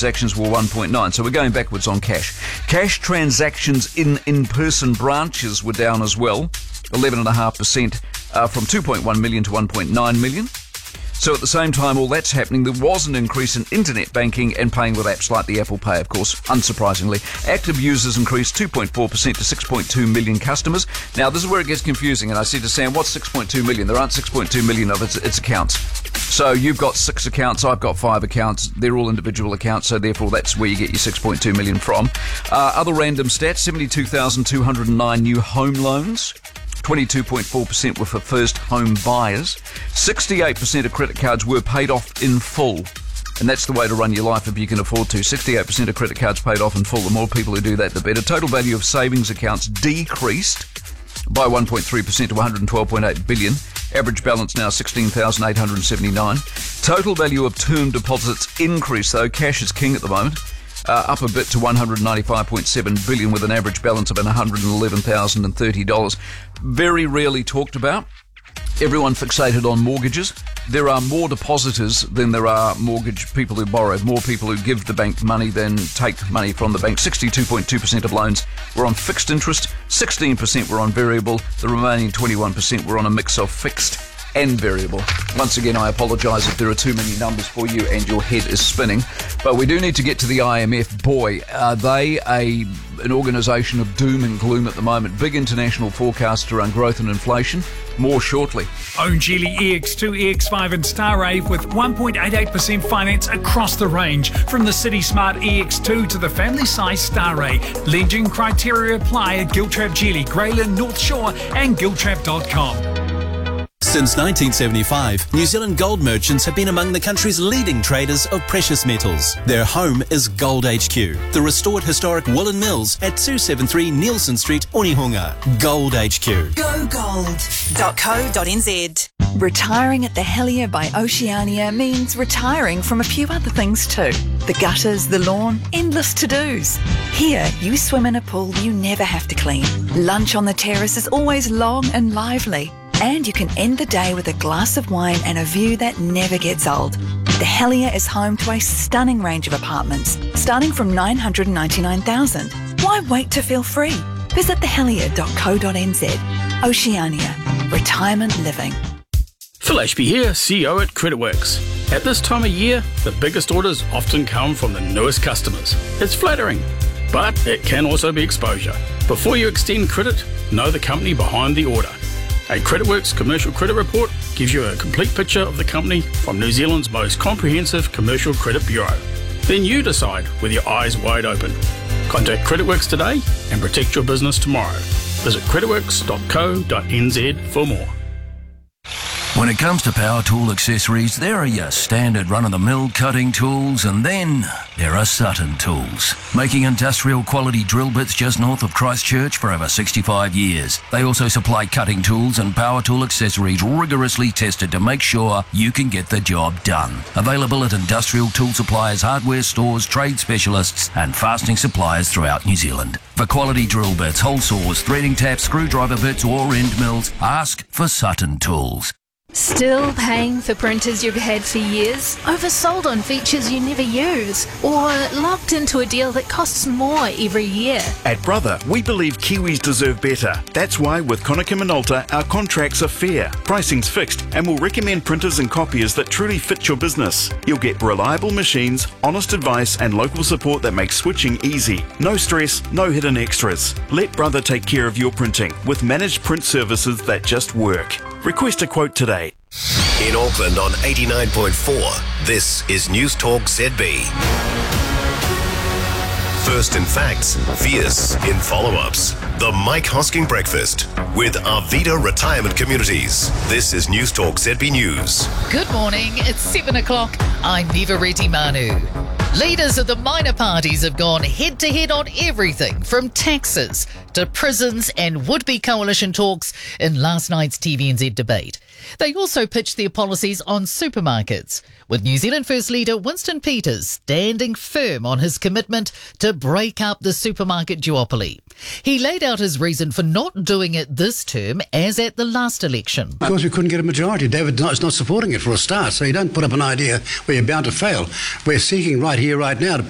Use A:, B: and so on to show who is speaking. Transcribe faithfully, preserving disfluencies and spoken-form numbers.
A: transactions were one point nine. So we're going backwards on cash. Cash transactions in in-person branches were down as well, eleven point five percent uh, from two point one million to one point nine million. So at the same time all that's happening, there was an increase in internet banking and paying with apps like the Apple Pay, of course, unsurprisingly. Active users increased two point four percent to six point two million customers. Now, this is where it gets confusing, and I said to Sam, what's six point two million? There aren't six point two million of its, its accounts. So you've got six accounts, I've got five accounts, they're all individual accounts, so therefore that's where you get your six point two million from. Uh, other random stats, seventy-two thousand two hundred nine new home loans. twenty-two point four percent were for first home buyers. sixty-eight percent of credit cards were paid off in full. And that's the way to run your life if you can afford to. sixty-eight percent of credit cards paid off in full. The more people who do that, the better. Total value of savings accounts decreased by one point three percent to one hundred twelve point eight billion dollars. Average balance now sixteen thousand eight hundred seventy-nine. Total value of term deposits increased, though. Cash is king at the moment. Uh, up a bit to one hundred ninety-five point seven billion dollars with an average balance of one hundred eleven thousand thirty dollars. Very rarely talked about. Everyone fixated on mortgages. There are more depositors than there are mortgage people who borrow. More people who give the bank money than take money from the bank. sixty-two point two percent of loans were on fixed interest. sixteen percent were on variable. The remaining twenty-one percent were on a mix of fixed and variable. Once again, I apologise if there are too many numbers for you and your head is spinning. But we do need to get to the I M F. Boy, are they a an organisation of doom and gloom at the moment. Big international forecasts around growth and inflation. More shortly.
B: Own Geely E X two, E X five and Starrave with one point eight eight percent finance across the range. From the City Smart E X two to the family size Starrave. Legend criteria apply at Giltrap Geely, Greyland, North Shore and giltrap dot com.
C: Since nineteen seventy-five, New Zealand gold merchants have been among the country's leading traders of precious metals. Their home is Gold H Q, the restored historic Woolen Mills at two seventy-three Nielsen Street, Onehunga. Gold H Q.
D: go gold dot co dot n z.
E: Retiring at the Helier by Oceania means retiring from a few other things too. The gutters, the lawn, endless to-dos. Here, you swim in a pool you never have to clean. Lunch on the terrace is always long and lively. And you can end the day with a glass of wine and a view that never gets old. The Helier is home to a stunning range of apartments, starting from nine hundred ninety-nine thousand dollars. Why wait to feel free? Visit the helier dot co dot n z. Oceania. Retirement living.
F: Phil Ashby here, C E O at CreditWorks. At this time of year, the biggest orders often come from the newest customers. It's flattering, but it can also be exposure. Before you extend credit, know the company behind the order. A CreditWorks commercial credit report gives you a complete picture of the company from New Zealand's most comprehensive commercial credit bureau. Then you decide with your eyes wide open. Contact CreditWorks today and protect your business tomorrow. Visit creditworks dot co dot n z for more.
G: When it comes to power tool accessories, there are your standard run-of-the-mill cutting tools, and then there are Sutton Tools, making industrial quality drill bits just north of Christchurch for over sixty-five years. They also supply cutting tools and power tool accessories rigorously tested to make sure you can get the job done. Available at industrial tool suppliers, hardware stores, trade specialists and fastening suppliers throughout New Zealand. For quality drill bits, hole saws, threading taps, screwdriver bits or end mills, ask for Sutton Tools.
H: Still paying for printers you've had for years? Oversold on features you never use? Or locked into a deal that costs more every year?
I: At Brother, we believe Kiwis deserve better. That's why with Konica Minolta, our contracts are fair, pricing's fixed, and we'll recommend printers and copiers that truly fit your business. You'll get reliable machines, honest advice, and local support that makes switching easy. No stress, no hidden extras. Let Brother take care of your printing with managed print services that just work. Request a quote today.
J: In Auckland on eighty-nine point four, this is News Talk Z B. First in facts, fierce in follow-ups. The Mike Hosking Breakfast with Arvida Retirement Communities. This is News Talk Z B News.
K: Good morning, it's seven o'clock. I'm Niva Reti Manu. Leaders of the minor parties have gone head-to-head on everything from taxes to prisons and would-be coalition talks in last night's T V N Z debate. They also pitched their policies on supermarkets, with New Zealand First Leader Winston Peters standing firm on his commitment to break up the supermarket duopoly. He laid out his reason for not doing it this term as at the last election.
L: Because we couldn't get a majority. David is not supporting it for a start, so you don't put up an idea where you're bound to fail. We're seeking right here, right now, to